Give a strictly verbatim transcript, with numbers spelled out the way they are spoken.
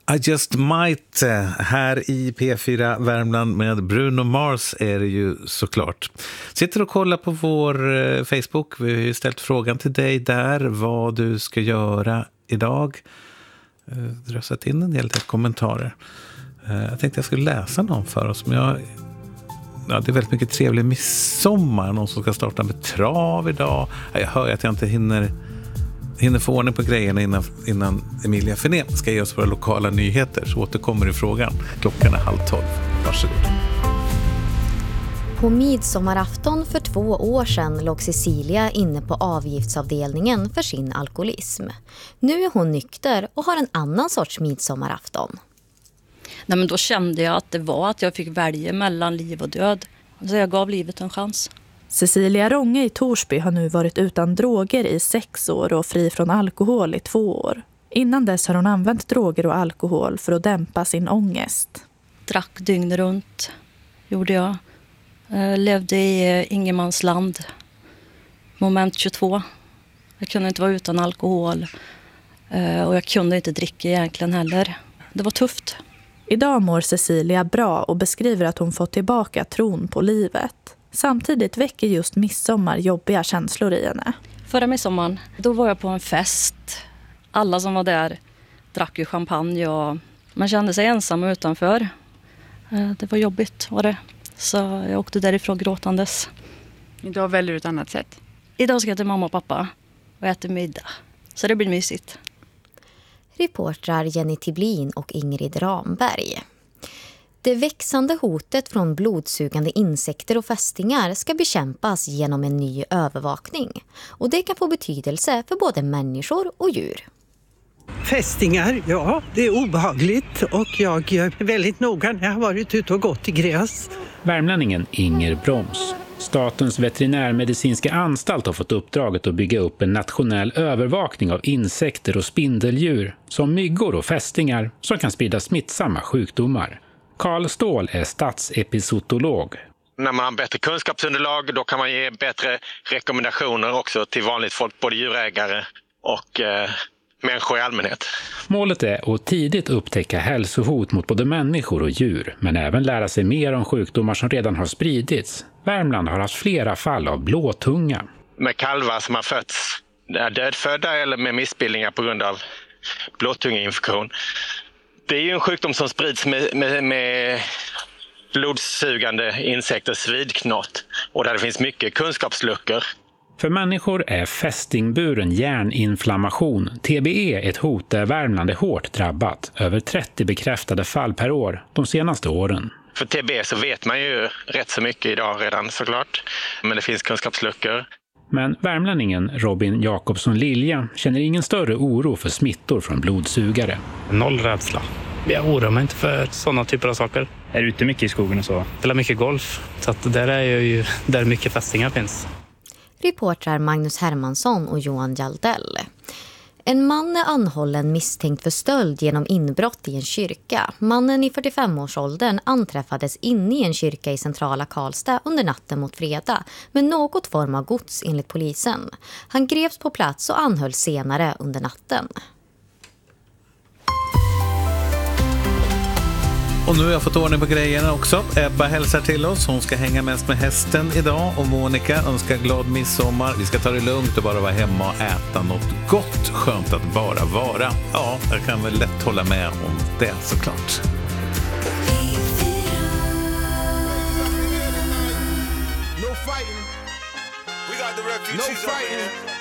I just might här i P fyra Värmland med Bruno Mars är det ju såklart. Sitter och kollar på vår Facebook. Vi har ju ställt frågan till dig där vad du ska göra idag. Du har satt in en del kommentarer. Jag tänkte jag skulle läsa någon för oss. Men jag, ja, det är väldigt mycket trevlig midsommar. Någon som ska starta med trav idag. Jag hör att jag inte hinner... hinner få ordning på grejerna innan, innan Emilia Ferné ska ge oss våra lokala nyheter. Så återkommer i frågan. Klockan är halv tolv. Varsågod. På midsommarafton för två år sedan låg Cecilia inne på avgiftsavdelningen för sin alkoholism. Nu är hon nykter och har en annan sorts midsommarafton. Nej, men då kände jag att det var att jag fick välja mellan liv och död. Så jag gav livet en chans. Cecilia Ronge i Torsby har nu varit utan droger i sex år och fri från alkohol i två år. Innan dess har hon använt droger och alkohol för att dämpa sin ångest. Drack dygn runt, gjorde jag. jag levde i ingenmansland. Moment tjugotvå. Jag kunde inte vara utan alkohol. Och jag kunde inte dricka egentligen heller. Det var tufft. Idag mår Cecilia bra och beskriver att hon fått tillbaka tron på livet. Samtidigt väcker just midsommar jobbiga känslor i henne. Förra midsommaren, då var jag på en fest. Alla som var där drack ju champagne och man kände sig ensam utanför. Det var jobbigt var det. Så jag åkte därifrån gråtandes. Idag väljer du ett annat sätt? Idag ska jag till mamma och pappa och äta middag. Så det blir mysigt. Reportrar Jenny Tiblin och Ingrid Ramberg. Det växande hotet från blodsugande insekter och fästingar ska bekämpas genom en ny övervakning. Och det kan få betydelse för både människor och djur. Fästingar, ja, det är obehagligt och jag är väldigt noga när jag har varit ute och gått i gräs. Värmlänningen Inger Broms. Statens veterinärmedicinska anstalt har fått uppdraget att bygga upp en nationell övervakning av insekter och spindeldjur som myggor och fästingar som kan sprida smittsamma sjukdomar. Karl Ståhl är statsepizootolog. När man har bättre kunskapsunderlag då kan man ge bättre rekommendationer också till vanligt folk, både djurägare och eh, människor i allmänhet. Målet är att tidigt upptäcka hälsohot mot både människor och djur, men även lära sig mer om sjukdomar som redan har spridits. Värmland har haft flera fall av blåtunga. Med kalvar som har fötts dödfödda eller med missbildningar på grund av blåtungeinfektion. Det är ju en sjukdom som sprids med, med, med blodsugande insekter, svidknott, och där det finns mycket kunskapsluckor. För människor är fästingburen hjärninflammation, T B E, ett hot där Värmland är hårt drabbat. Över trettio bekräftade fall per år de senaste åren. För T B E så vet man ju rätt så mycket idag redan såklart, men det finns kunskapsluckor. Men värmlänningen Robin Jakobsson Lilja känner ingen större oro för smittor från blodsugare. Noll rädsla. Jag oroar mig inte för sådana typer av saker. Är du ute mycket i skogen och så? Jag spelar mycket golf, så att där är jag ju där mycket fästingar finns. Reportrar Magnus Hermansson och Johan Jaldell. En man är anhållen misstänkt för stöld genom inbrott i en kyrka. Mannen i fyrtiofem-årsåldern anträffades inne i en kyrka i centrala Karlstad under natten mot fredag med något form av gods enligt polisen. Han greps på plats och anhölls senare under natten. Och nu har jag fått ordning på grejerna också. Ebba hälsar till oss. Hon ska hänga mest med hästen idag. Och Monica önskar glad midsommar. Vi ska ta det lugnt och bara vara hemma och äta något gott. Skönt att bara vara. Ja, jag kan väl lätt hålla med om det såklart. No fighting. We got the refugees. No fighting.